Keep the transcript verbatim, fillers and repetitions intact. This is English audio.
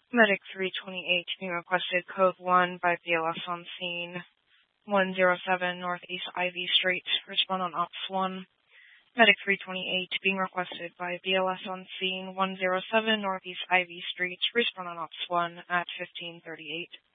Medic three twenty-eight being requested, code one by B L S on scene, one oh seven Northeast Ivy Street, respond on Ops one. Medic three twenty-eight being requested by B L S on scene, one oh seven Northeast Ivy Street, respond on Ops one at fifteen thirty-eight.